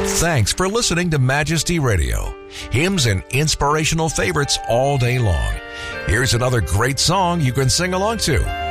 Thanks for listening to Majesty Radio. Hymns and inspirational favorites all day long. Here's another great song you can sing along to.